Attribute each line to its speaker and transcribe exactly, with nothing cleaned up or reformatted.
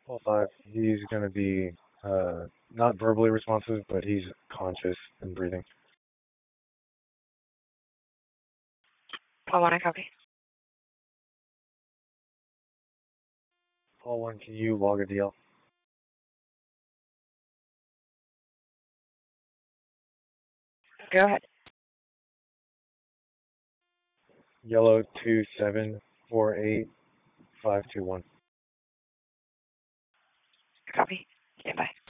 Speaker 1: Paul five, he's going to be uh, not verbally responsive, but he's conscious and breathing.
Speaker 2: Paul one, I copy.
Speaker 1: Paul one, can you log a D L?
Speaker 2: Go ahead.
Speaker 1: Yellow two seven four eight five two one.
Speaker 2: Copy. Stand by.